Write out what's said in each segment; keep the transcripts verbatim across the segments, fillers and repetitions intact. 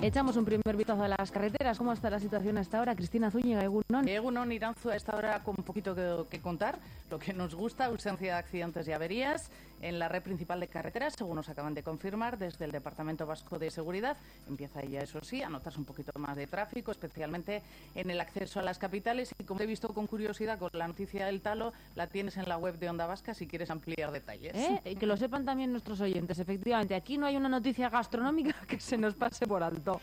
Echamos un primer vistazo a las carreteras. ¿Cómo está la situación hasta ahora? Cristina Zúñiga, Egunon. Egunon, Iranzu, a esta hora con un poquito que, que contar. Lo que nos gusta, ausencia de accidentes y averías en la red principal de carreteras, según nos acaban de confirmar desde el Departamento Vasco de Seguridad. Empieza ya, eso sí, a notarse un poquito más de tráfico, especialmente en el acceso a las capitales. Y como he visto con curiosidad con la noticia del talo, la tienes en la web de Onda Vasca si quieres ampliar detalles. ¿Eh? Y que lo sepan también nuestros oyentes. Efectivamente, aquí no hay una noticia gastronómica que se nos pase por alto.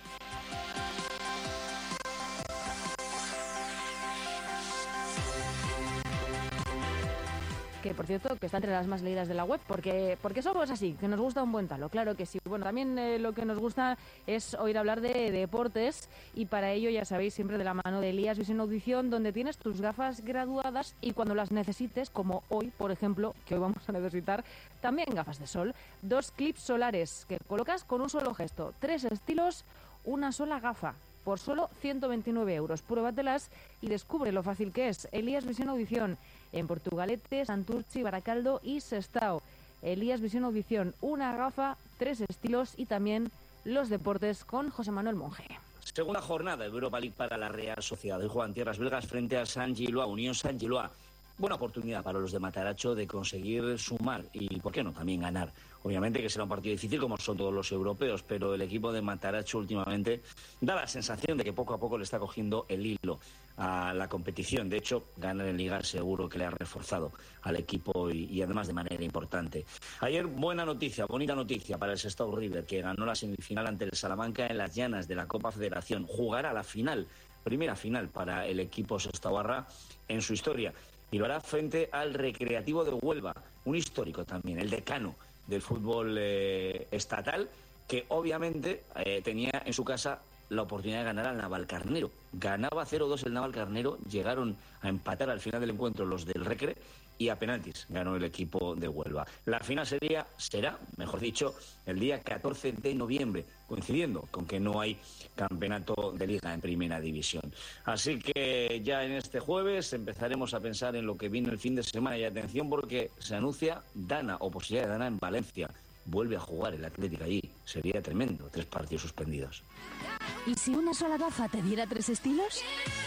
Que, por cierto, que está entre las más leídas de la web, porque porque somos así, que nos gusta un buen talo, claro que sí. Bueno, también eh, lo que nos gusta es oír hablar de, de deportes, y para ello, ya sabéis, siempre de la mano de Elías Visión Audición, donde tienes tus gafas graduadas y cuando las necesites, como hoy, por ejemplo, que hoy vamos a necesitar, también gafas de sol. Dos clips solares que colocas con un solo gesto, tres estilos, una sola gafa, por solo ciento veintinueve euros. Pruébatelas y descubre lo fácil que es. Elías Visión Audición, en Portugalete, Santurchi, Baracaldo y Sestao. Elías Visión Audición, una gafa, tres estilos y también los deportes con José Manuel Monge. Segunda jornada de Europa League para la Real Sociedad. Hoy juegan tierras belgas frente a San Giloa, Unión San Giloa. Buena oportunidad para los de Mataracho de conseguir sumar y, ¿por qué no?, también ganar. Obviamente que será un partido difícil como son todos los europeos, pero el equipo de Mataracho últimamente da la sensación de que poco a poco le está cogiendo el hilo a la competición. De hecho, ganar en Liga seguro que le ha reforzado al equipo y, y además de manera importante. Ayer, buena noticia, bonita noticia para el Sestao River, que ganó la semifinal ante el Salamanca en las llanas de la Copa Federación. Jugará la final, primera final para el equipo sestaoarra en su historia. Y lo hará frente al Recreativo de Huelva, un histórico también, el decano del fútbol eh, estatal, que obviamente eh, tenía en su casa la oportunidad de ganar al Navalcarnero. Ganaba cero dos el Navalcarnero, llegaron a empatar al final del encuentro los del Recre y a penaltis ganó el equipo de Huelva. La final sería, será, mejor dicho, el día catorce de noviembre, coincidiendo con que no hay campeonato de Liga en Primera División. Así que ya en este jueves empezaremos a pensar en lo que viene el fin de semana y atención porque se anuncia Dana o posibilidad de Dana en Valencia. Vuelve a jugar el Atlético allí. Sería tremendo, tres partidos suspendidos. ¿Y si una sola gafa te diera tres estilos?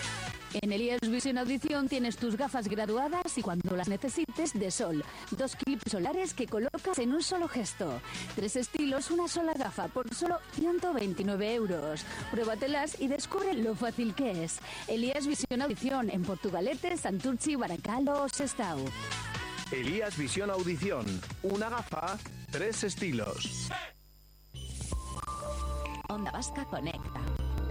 En Elías Visión Audición tienes tus gafas graduadas y cuando las necesites de sol. Dos clips solares que colocas en un solo gesto. Tres estilos, una sola gafa por solo ciento veintinueve euros. Pruébatelas y descubre lo fácil que es. Elías Visión Audición en Portugalete, Santurchi, Baracaldo o Sestao. Elías Visión Audición. Una gafa, tres estilos. Onda Vasca conecta.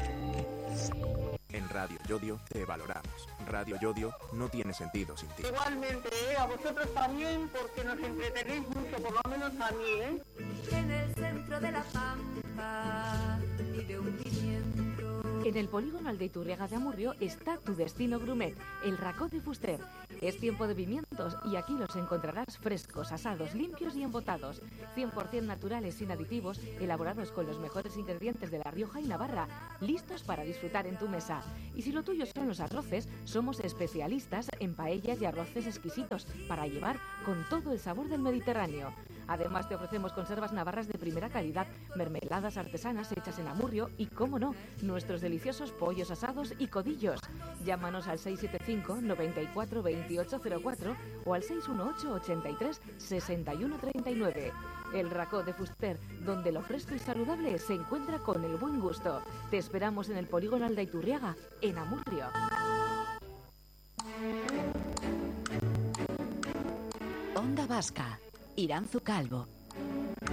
En Radio Yodio te valoramos. Radio Yodio no tiene sentido sin ti. Igualmente, ¿eh? A vosotros también, porque nos entretenéis mucho, por lo menos a mí, ¿eh? En el centro de la pampa y de hundimiento. En el polígono Aldeiturriaga de Amurrio está tu destino Grumet, el Racó de Fuster. Es tiempo de pimientos y aquí los encontrarás frescos, asados, limpios y embotados. cien por ciento naturales, sin aditivos, elaborados con los mejores ingredientes de La Rioja y Navarra, listos para disfrutar en tu mesa. Y si lo tuyo son los arroces, somos especialistas en paellas y arroces exquisitos para llevar con todo el sabor del Mediterráneo. Además te ofrecemos conservas navarras de primera calidad, mermeladas artesanas hechas en Amurrio y, cómo no, nuestros deliciosos pollos asados y codillos. Llámanos al seis siete cinco, noventa y cuatro, veintiocho cero cuatro o al seis uno ocho, ochenta y tres, sesenta y uno treinta y nueve. El Racó de Fuster, donde lo fresco y saludable se encuentra con el buen gusto. Te esperamos en el polígono Aldeiturriaga, en Amurrio. Onda Vasca, Iranzu Calvo.